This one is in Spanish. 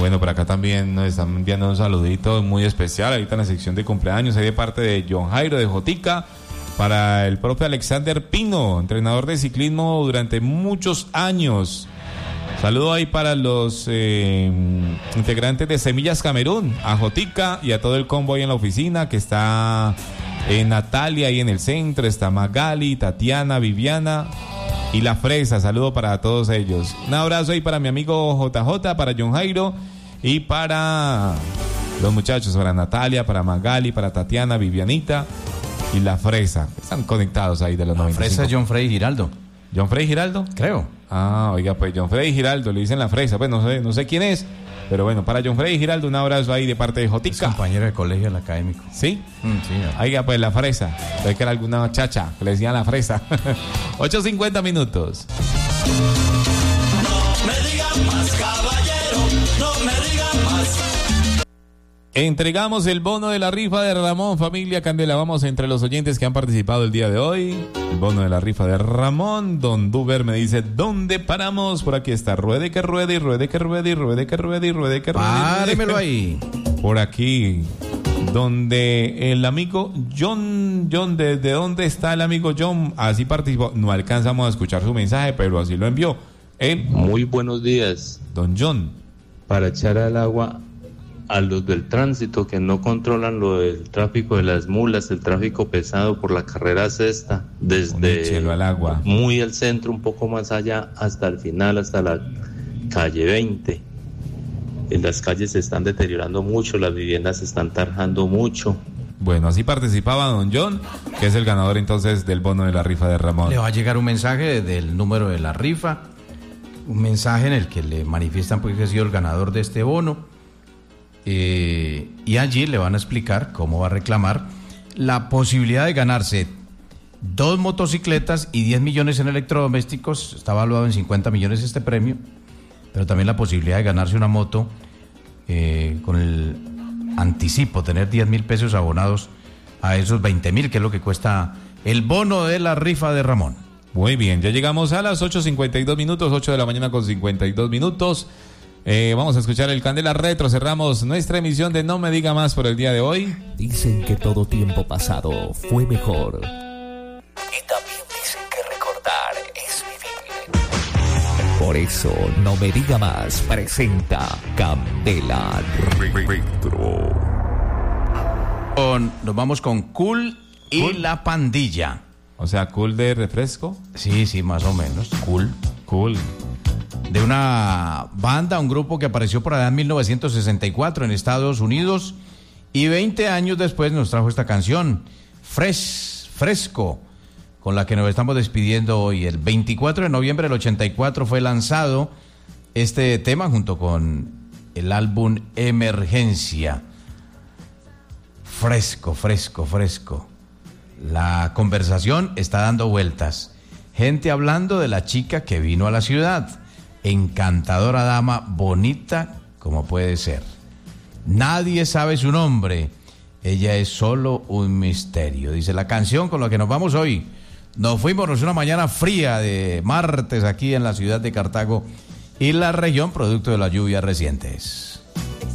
Bueno, por acá también nos están enviando un saludito muy especial ahorita en la sección de cumpleaños, ahí de parte de John Jairo de Jotica, para el profe Alexander Pino, entrenador de ciclismo durante muchos años. Saludo ahí para los integrantes de Semillas Camerún, a Jotica y a todo el combo ahí en la oficina, que está Natalia ahí en el centro, está Magali, Tatiana, Viviana y La Fresa. Saludo para todos ellos. Un abrazo ahí para mi amigo JJ, para John Jairo y para los muchachos, para Natalia, para Magali, para Tatiana, Vivianita y La Fresa. Están conectados ahí de los 95. La Fresa es John Frey Giraldo. ¿John Frey Giraldo? Creo. Ah, oiga, pues John Frey Giraldo, le dicen La Fresa. Pues no sé quién es, pero bueno, para John Frey Giraldo, un abrazo ahí de parte de Jotica. Es compañero de colegio del académico. ¿Sí? Sí. Oiga, pues La Fresa. Ve que era alguna chacha que le decían La Fresa. 8:50 minutos. No me digan más, caballero, no me digan más. Entregamos el bono de la rifa de Ramón, familia Candela. Vamos entre los oyentes que han participado el día de hoy. El bono de la rifa de Ramón. Don Duber me dice, ¿dónde paramos? Por aquí está. Ruede que ruede y ruede que ruede y ruede que ruede y ruede que ruede. Páremelo ahí. Por aquí, donde el amigo John, ¿de dónde está el amigo John? Así participó. No alcanzamos a escuchar su mensaje, pero así lo envió. Muy buenos días. Don John. Para echar al agua a los del tránsito que no controlan lo del tráfico de las mulas, el tráfico pesado por la carrera sexta, desde al agua. Muy al centro, un poco más allá, hasta el final, hasta la calle 20. En las calles se están deteriorando mucho, las viviendas se están tarjando mucho. Bueno, así participaba don John, que es el ganador entonces del bono de la rifa de Ramón. Le va a llegar un mensaje del número de la rifa, un mensaje en el que le manifiestan pues que ha sido el ganador de este bono. Y allí le van a explicar cómo va a reclamar la posibilidad de ganarse 2 motocicletas y 10 millones en electrodomésticos. Está evaluado en 50 millones este premio, pero también la posibilidad de ganarse una moto con el anticipo, tener 10.000 pesos abonados a esos 20.000, que es lo que cuesta el bono de la rifa de Ramón. Muy bien, ya llegamos a las 8:52 minutos, 8 de la mañana con 52 minutos. Vamos a escuchar el Candela Retro. Cerramos nuestra emisión de No Me Diga Más por el día de hoy. Dicen que todo tiempo pasado fue mejor. Y también dicen que recordar es vivir. Por eso, No Me Diga Más presenta Candela Retro. Nos vamos con Cool y La Pandilla. O sea, Cool de refresco. Sí, más o menos. Cool. De una banda, un grupo que apareció por allá en 1964 en Estados Unidos y 20 años después nos trajo esta canción, Fresco, con la que nos estamos despidiendo hoy. El 24 de noviembre del 84 fue lanzado este tema junto con el álbum Emergencia. Fresco. La conversación está dando vueltas. Gente hablando de la chica que vino a la ciudad. Encantadora dama, bonita como puede ser. Nadie sabe su nombre. Ella es solo un misterio. Dice la canción con la que nos vamos hoy. Nos fuimos una mañana fría de martes aquí en la ciudad de Cartago y la región, producto de las lluvias recientes.